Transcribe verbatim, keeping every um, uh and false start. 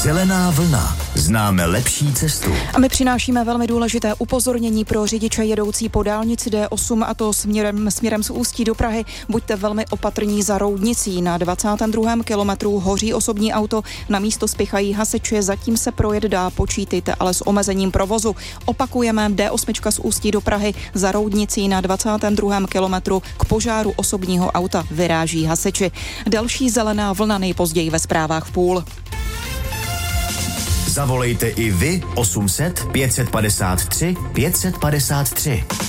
Zelená vlna. Známe lepší cestu. A my přinášíme velmi důležité upozornění pro řidiče jedoucí po dálnici D osm, a to směrem, směrem z Ústí do Prahy. Buďte velmi opatrní za Roudnicí. Na dvacátém druhém kilometru hoří osobní auto, na místo spěchají hasiči, zatím se projet dá, počítejte ale s omezením provozu. Opakujeme, D osm z Ústí do Prahy, za Roudnicí na dvacátém druhém kilometru k požáru osobního auta vyráží hasiči. Další zelená vlna nejpozději ve zprávách v půl. Zavolejte i vy osm set pět set padesát tři pět set padesát tři.